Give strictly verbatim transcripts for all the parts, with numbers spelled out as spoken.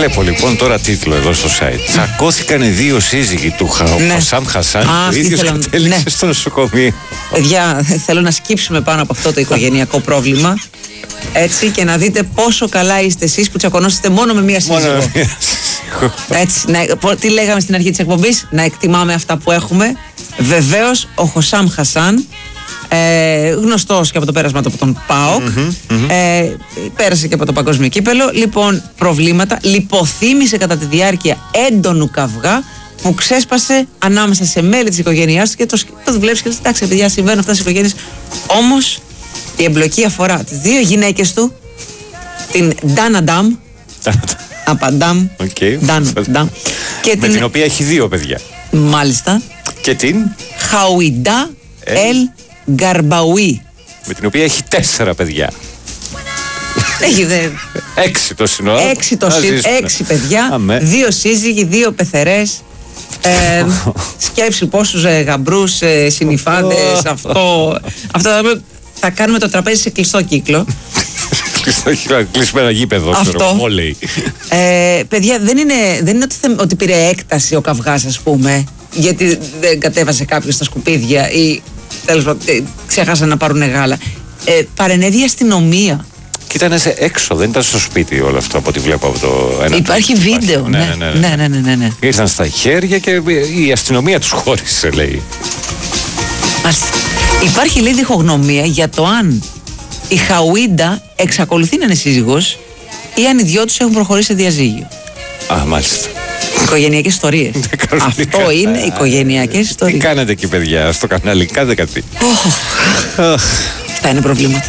Βλέπω λοιπόν τώρα τίτλο εδώ στο site. Τσακώθηκαν οι δύο σύζυγοι του Χασάμ Χασάν. Ο ίδιος κατέληξε ναι. στο νοσοκομείο. Παιδιά, θέλω να σκύψουμε πάνω από αυτό το οικογενειακό πρόβλημα. Έτσι, και να δείτε πόσο καλά είστε εσείς που τσακωνόσαστε μόνο με μία σύζυγο. Έτσι, να, τι λέγαμε στην αρχή της εκπομπής, να εκτιμάμε αυτά που έχουμε. Βεβαίως, ο Χασάμ Χασάν, ε, γνωστός και από το πέρασμα από τον ΠΑΟΚ, mm-hmm, mm-hmm. Ε, πέρασε και από το παγκόσμιο κύπελο. Λοιπόν, προβλήματα, λιποθύμησε κατά τη διάρκεια έντονου καυγά που ξέσπασε ανάμεσα σε μέλη της οικογένειάς του και το, το βλέπεις και λες, εντάξει παιδιά, συμβαίνουν αυτά στις οικογένειες. Όμως η εμπλοκή αφορά τις δύο γυναίκες του, την Ντάνα Ντάμ, Απαντάμ, okay. Ντάνα Ντάμ, με την... την οποία έχει δύο παιδιά. Μάλιστα. Και την Χαουιντά Ελ Γκαρμπαουί, με την οποία έχει τέσσερα παιδιά. Έχει δε... Έξι το σύνολο. Έξι, το σύνολο. Έξι παιδιά. Αμέ. Δύο σύζυγοι, δύο πεθερές. Ε, σκέψου πόσους ε, γαμπρούς, ε, συνυφάδες. αυτό, αυτό θα κάνουμε το τραπέζι σε κλειστό κύκλο. Κλειστό κύκλο, κλείσουμε ένα γήπεδο. Αυτό. Ε, παιδιά, δεν είναι, δεν είναι ότι, θε, ότι πήρε έκταση ο καυγάς, ας πούμε, γιατί δεν κατέβασε κάποιος στα σκουπίδια ή τέλος πάντων ξέχασαν να πάρουν γάλα. Ε, παρενέβη η αστυνομία. Και ήταν σε έξω, δεν ήταν στο σπίτι όλο αυτό από ό,τι βλέπω από το ένα. Υπάρχει βίντεο, ναι ναι ναι, ναι, ναι, ναι, ναι, ναι. Ήρθαν στα χέρια και η αστυνομία τους χώρισε, λέει. Ας, υπάρχει, λέει, διχογνωμία για το αν η Χαουίντα εξακολουθεί να είναι σύζυγος ή αν οι δυο τους έχουν προχωρήσει σε διαζύγιο. Α, μάλιστα. Οικογενειακές ιστορίες. Αυτό είναι οικογενειακές ιστορίες. Τι κάνετε εκεί, παιδιά, στο κανάλι, κάντε κάτι. Αυτά είναι προβλήματα.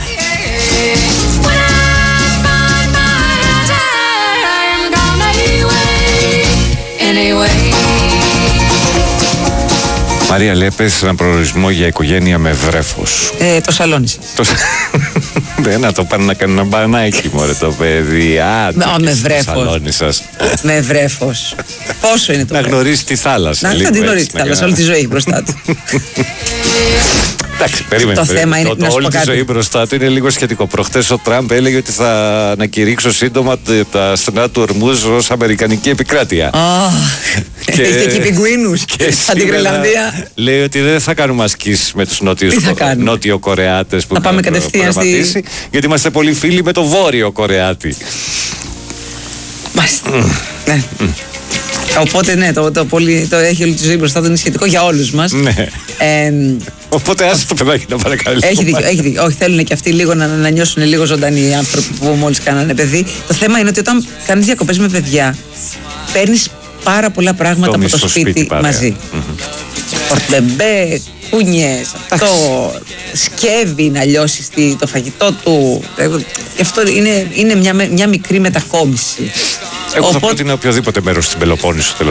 Μαρία, λέει, πες έναν προορισμό για οικογένεια με βρέφος. Ε, το σαλόνι σας. Το... Δεν, να το πάνε να κάνουν ένα μπανάκι, μωρέ το παιδί. Α, με βρέφος. Το σαλόνι σας. Με βρέφος. Πόσο είναι το να βρέφος. Να γνωρίσει τη θάλασσα. Να, λίγο, να τη γνωρίσει τη θάλασσα, όλη τη ζωή μπροστά του. Εντάξει, περίμενε. Το θέμα είναι το, να το, σου όλη πω τη κάτι. ζωή μπροστά του είναι λίγο σχετικό. Προχτές ο Τραμπ έλεγε ότι θα ανακηρύξω σύντομα τα στενά του Ορμούζ ως αμερικανική επικράτεια. Και είχε εκεί πιγκουίνους σαν την Γρυλανδία. Λέει ότι δεν θα κάνουμε ασκήσεις με τους Νότιο Κορεάτες που θα πάμε κατευθείαν στη... γιατί είμαστε πολύ φίλοι με το Βόρειο Κορεάτη. Μάλιστα. Ναι. Οπότε ναι, το, το, πολύ, το έχει όλη τη ζωή μπροστά του, είναι σχετικό για όλους μας. Ναι. Ε, Οπότε άσε το παιδάκι να παρακαλεί. Έχει δίκιο, έχει δίκιο. Όχι, θέλουν και αυτοί λίγο να, να νιώσουν λίγο ζωντανοί οι άνθρωποι που μόλις κάνανε παιδί. Το θέμα είναι ότι όταν κάνεις διακοπές με παιδιά, παίρνεις πάρα πολλά πράγματα από το σπίτι, σπίτι μαζί. Πορτμπεμπέ, κούνιες, αυτό, σκεύη να λιώσεις το φαγητό του. Γι' αυτό είναι, είναι μια, μια μικρή μετακόμιση. Εγώ θα πρότεινα οποιοδήποτε μέρος στην Πελοπόννησο.